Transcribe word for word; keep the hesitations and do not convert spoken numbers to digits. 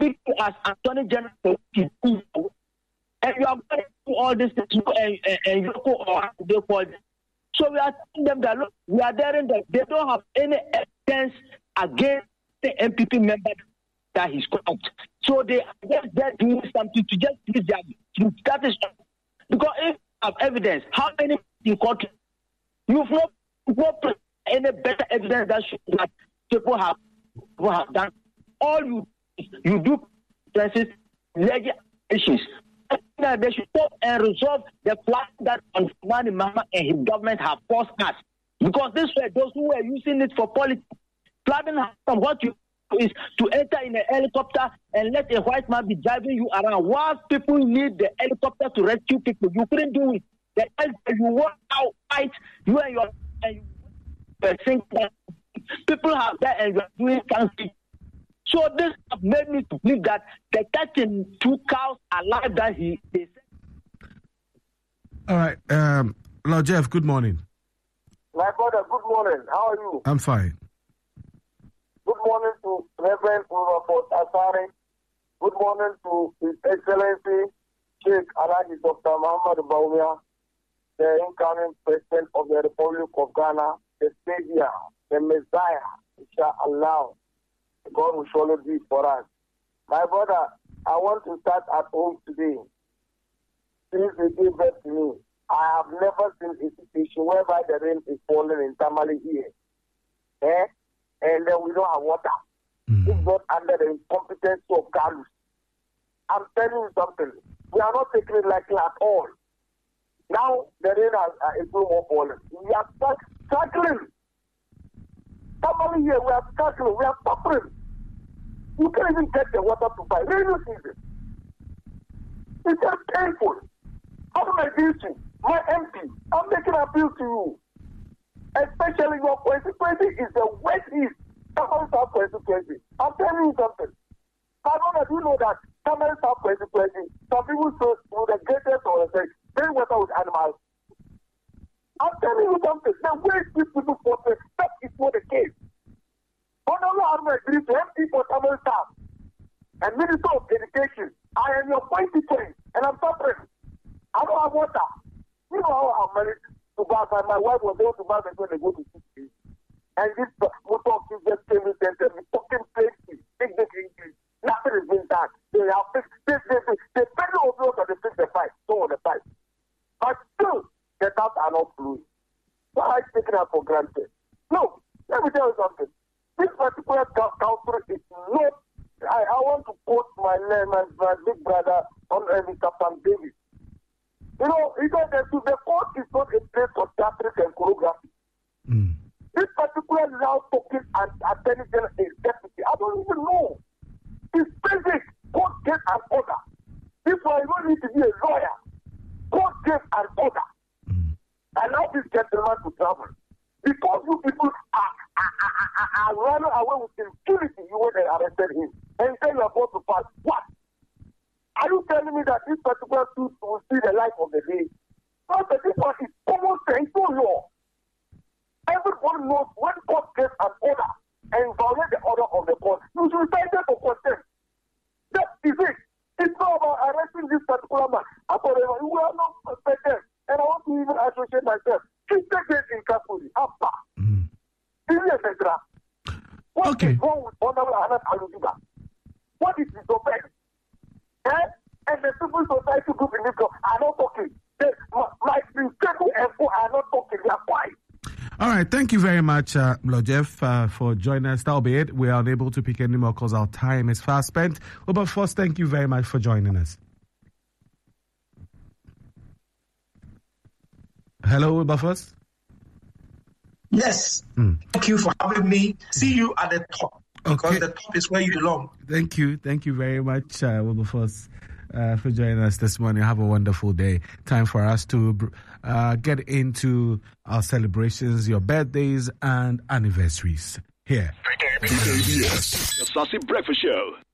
speaking as Attorney General, and you are going to do all this things, and, and, and you go or they call them. So we are telling them that, look, we are there that they don't have any evidence against the M P P member that he's corrupt. So they are just there doing something to just please their truth. That is because if you have evidence, how many in court? You've not, not any better evidence that shows that people have, people have done. All you you do legislations. They should stop and resolve the plan that Mani Mama and his government have forced us. Because this way, those who are using it for politics, planning what you do is to enter in a helicopter and let a white man be driving you around. While people need the helicopter to rescue people, you couldn't do it. The you walk out, fight, you and your and you think that people have that and you're doing something. So this made me to believe that the thirty-two cows alive that he they said. All right, um, Lord Jeff, good morning. My brother, good morning. How are you? I'm fine. Good morning to Reverend Ulrafort Asare. Good morning to His Excellency Sheikh Alhaji Doctor Muhammad Bawumia, the incoming President of the Republic of Ghana, the Savior, the Messiah, Inshallah. God will surely do it for us. My brother, I want to start at home today. Since they gave birth to me, I have never seen a situation whereby the rain is falling in Tamale here. Eh? And then we don't have water. Mm. It's not under the incompetence of Galus. I'm telling you something. We are not taking it lightly at all. Now the rain has uh, is no more falling. We are stuck, struggling. Tamale here, we are struggling. We are suffering. You can't even get the water to buy. Rainy season. It's just painful. How do I deal to my M P? I'm making an appeal to you. Especially your constituency is the West East. Tamale South constituency. I'm telling you something. I don't know if you know that Tamale South constituency, some people say to the greatest or the drink water with animals. I'm telling you something. The way these people portray, that is not the case. Honorable Ahmed agreed to M P for Tamale South and Minister of Education. I am your constituent and I'm suffering. I don't have water. You know how I managed to buy, and my wife was able to buy when they go to city. And this motor of just came in and said, talking crazy, big, big English. Nothing is being done. They have fixed this, this, this. They pay the overall and they fix the pipe, so on the pipe. But still, the taps are not fluid. So I take it for granted. No, let me tell you something. This particular council is not. I, I want to quote my name and my big brother, Honorable Captain David. You know, he said that the court is not a place for theatrics and choreography. Mm. This particular loud talking and attorney general is deputy. I don't even know. It's basic. Court gave an order. This why you don't need to be a lawyer. Court gave an order. Mm. Allow this gentleman to travel. Because you people are, are, are, are, are running away with impunity, you went and arrested him. And then you are going to pass. What? Are you telling me that this particular suit will see the light of the day? No, but this one is common sense, no law. Everyone knows when court gets an order and violate the order of the court, you should cite them for contempt. That is it. It's not about arresting this particular man. However, we are not protected. And I want to even associate myself. Keep taking in custody. After. Mm. What okay. is wrong with Honorable Ahmed Aludiba? What is his offense? Eh? And the civil society group in this group are not talking. They, my people and who are not talking. They are quiet. All right, thank you very much, uh, Lord Jeff, uh, for joining us. That'll be it. We are unable to pick any more because our time is fast spent. Well, but first, thank you very much for joining us. Hello, Wilberforce. Yes. Mm. Thank you for having me. See you at the top. Because okay. the top is where you belong. Thank you. Thank you very much, uh, Wilberforce, uh, for joining us this morning. Have a wonderful day. Time for us to uh, get into our celebrations, your birthdays and anniversaries. Here. K B S, the Saucy Breakfast Show.